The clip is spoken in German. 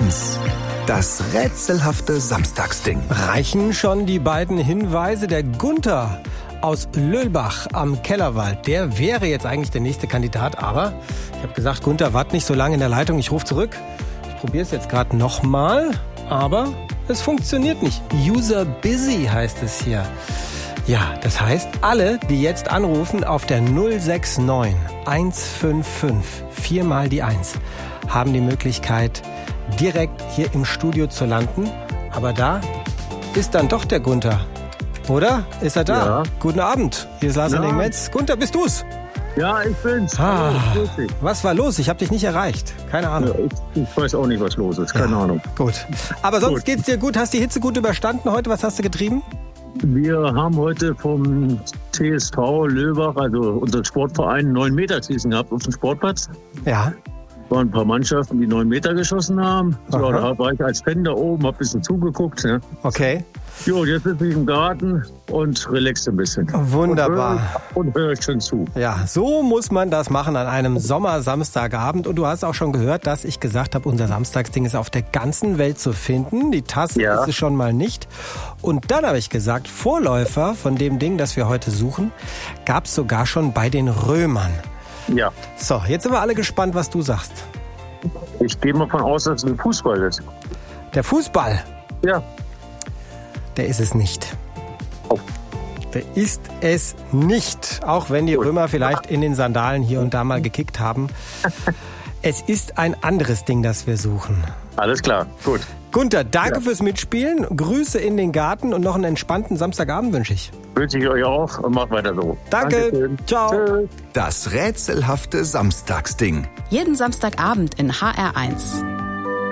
HR1. Das rätselhafte Samstagsding. Reichen schon die beiden Hinweise? Der Gunther aus Löhlbach am Kellerwald, der wäre jetzt eigentlich der nächste Kandidat. Aber ich habe gesagt, Gunther, wart nicht so lange in der Leitung. Ich rufe zurück. Ich probiere es jetzt gerade nochmal. Aber es funktioniert nicht. User busy heißt es hier. Ja, das heißt, alle, die jetzt anrufen auf der 069 155 4 mal die 1, haben die Möglichkeit, direkt hier im Studio zu landen. Aber da ist dann doch der Gunther. Oder? Ist er da? Ja. Guten Abend. Hier ist Lars Henning Metz. Gunther, bist du's? Ja, ich bin's. Was war los? Ich habe dich nicht erreicht. Keine Ahnung. Ja, ich weiß auch nicht, was los ist. Keine Ahnung. Gut. Aber sonst geht's dir gut? Hast die Hitze gut überstanden heute? Was hast du getrieben? Wir haben heute vom TSV Löhlbach, also unser Sportverein, 9 Meter schießen gehabt auf dem Sportplatz. Ja. Waren ein paar Mannschaften, die 9 Meter geschossen haben. Ja, da war ich als Fan da oben, hab ein bisschen zugeguckt. Ne? Okay. Jo, jetzt sitze ich im Garten und relaxe ein bisschen. Wunderbar. Und höre schon zu. Ja, so muss man das machen an einem Sommersamstagabend. Und du hast auch schon gehört, dass ich gesagt habe, unser Samstagsding ist auf der ganzen Welt zu finden. Die Tasse ist es schon mal nicht. Und dann habe ich gesagt, Vorläufer von dem Ding, das wir heute suchen, gab es sogar schon bei den Römern. Ja. So, jetzt sind wir alle gespannt, was du sagst. Ich gehe mal von aus, dass es ein Fußball ist. Der Fußball? Ja. Der ist es nicht. Oh. Der ist es nicht. Auch wenn die Römer vielleicht in den Sandalen hier und da mal gekickt haben. Es ist ein anderes Ding, das wir suchen. Alles klar, gut. Gunther, danke fürs Mitspielen. Grüße in den Garten und noch einen entspannten Samstagabend wünsche ich. Wünsche ich euch auch und macht weiter so. Danke. Dankeschön. Ciao. Tschüss. Das rätselhafte Samstagsding. Jeden Samstagabend in HR1.